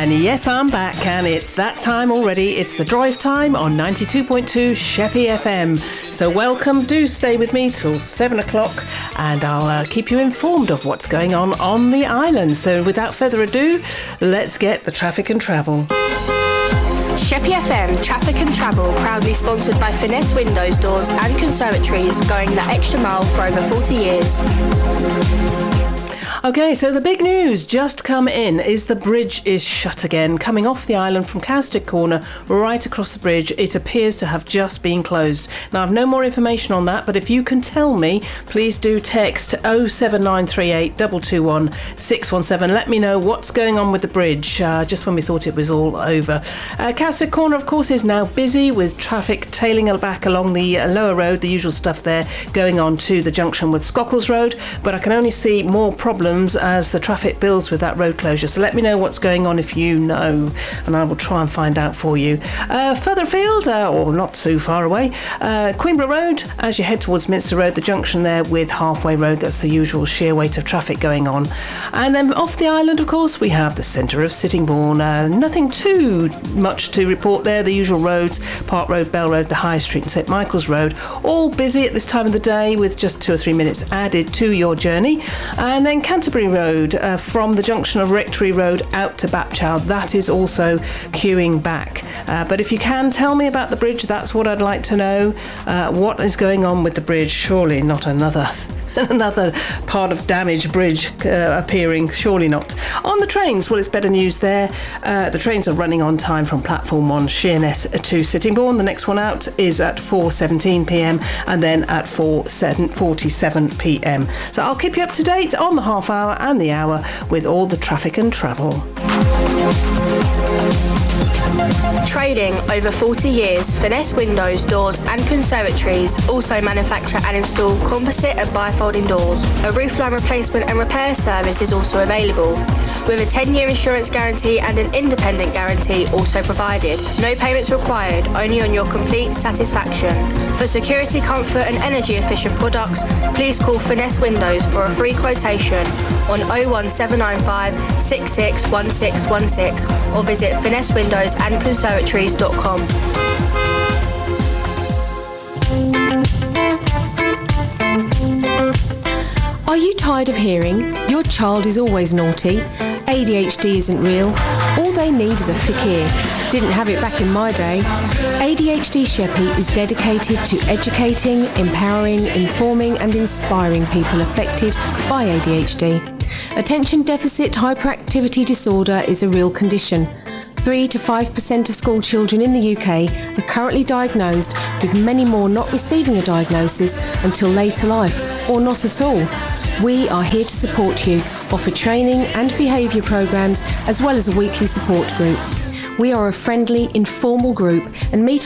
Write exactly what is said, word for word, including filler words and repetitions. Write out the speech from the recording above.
again. Yes, I'm back, and it's that time already. It's the drive time on ninety-two point two Sheppey F M. So welcome. Do stay with me till seven o'clock, and I'll uh, keep you informed of what's going on on the island. So without further ado, let's get the traffic and travel. Sheppey F M Traffic and Travel, proudly sponsored by Finesse Windows, Doors and Conservatories, going the extra mile for over forty years. Okay, so the big news just come in is the bridge is shut again. Coming off the island from Cowstick Corner, right across the bridge, it appears to have just been closed. Now, I've no more information on that, but if you can tell me, please do text oh seven nine three eight two two one six one seven. Let me know what's going on with the bridge, uh, just when we thought it was all over. Uh, Cowstick Corner, of course, is now busy with traffic tailing back along the uh, lower road, the usual stuff there, going on to the junction with Scockles Road, but I can only see more problems as the traffic builds with that road closure. So let me know what's going on if you know, and I will try and find out for you. Uh, further afield, uh, or not too far away, uh, Queenborough Road, as you head towards Minster Road, the junction there with Halfway Road, that's the usual sheer weight of traffic going on. And then off the island, of course, we have the centre of Sittingbourne. Uh, nothing too much to report there. The usual roads, Park Road, Bell Road, the High Street and St Michael's Road, all busy at this time of the day with just two or three minutes added to your journey. And then Canterbury Road, uh, from the junction of Rectory Road out to Bapchild, that is also queuing back. Uh, but if you can tell me about the bridge, that's what I'd like to know. Uh, what is going on with the bridge? Surely not another another part of damaged bridge uh, appearing, surely not. On the trains, well, it's better news there. Uh, the trains are running on time from platform one, Sheerness to Sittingbourne. The next one out is at four seventeen p.m. and then at four forty-seven p.m. So I'll keep you up to date on the half hour and the hour with all the traffic and travel. Trading over forty years, Finesse Windows, Doors and Conservatories also manufacture and install composite and bifolding doors. A roofline replacement and repair service is also available, with a ten-year insurance guarantee and an independent guarantee also provided. No payments required, only on your complete satisfaction. For security, comfort and energy efficient products, please call Finesse Windows for a free quotation on oh one seven nine five six six one six one six or visit finesse windows and conservatories dot com. Are you tired of hearing your child is always naughty? A D H D isn't real. All they need is a thick ear. Didn't have it back in my day. A D H D Sheppey is dedicated to educating, empowering, informing and inspiring people affected by A D H D. Attention deficit hyperactivity disorder is a real condition. three to five percent of school children in the U K are currently diagnosed, with many more not receiving a diagnosis until later life, or not at all. We are here to support you, offer training and behaviour programmes, as well as a weekly support group. We are a friendly, informal group and meet